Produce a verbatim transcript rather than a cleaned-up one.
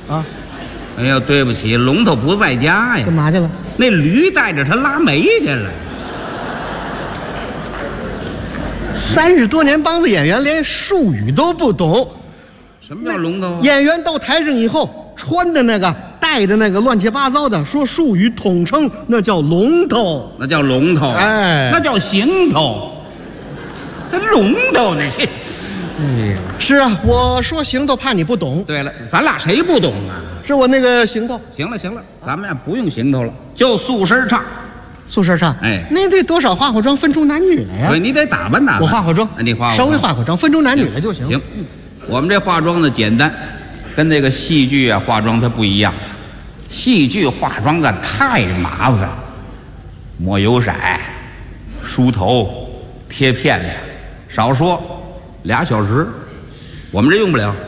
啊。 哎呀，对不起，龙头不在家呀。 干嘛去了？ 那驴带着他拉煤去了。 三十多年梆子演员，连术语都不懂。 什么叫龙头？ 演员到台上以后，穿的那个、戴的那个乱七八糟的，说术语统称那叫龙头， 那叫龙头。 哎， 那叫行头。还龙头呢？这，哎呀， 是啊，我说行头，怕你不懂。 对了，咱俩谁不懂啊？ 是我那个行头。 行了行了，咱们呀不用行头了，就素身唱。 素身唱， 哎， 那得多少化化妆，分出男女来呀？ 对，你得打扮打扮。 我化化妆， 你化稍微化化妆，分出男女来就行。 行，我们这化妆呢简单，跟那个戏剧啊化妆它不一样。戏剧化妆啊太麻烦，抹油色、梳头、贴片子，少说俩小时，我们这用不了。